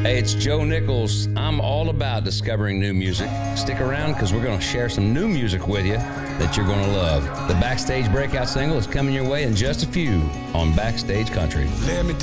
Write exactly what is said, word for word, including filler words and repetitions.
Hey, it's Joe Nichols. I'm all about discovering new music. Stick around because we're going to share some new music with you that you're going to love. The Backstage Breakout single is coming your way in just a few on Backstage Country. Let me